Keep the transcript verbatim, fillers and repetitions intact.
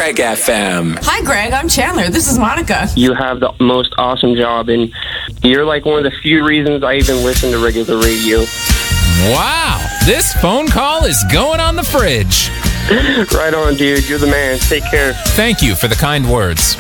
Greg F M. Hi, Greg. I'm Chandler. This is Monica. You have the most awesome job, and you're like one of the few reasons I even listen to regular radio. Wow. This phone call is going on the fridge. Right on, dude. You're the man. Take care. Thank you for the kind words.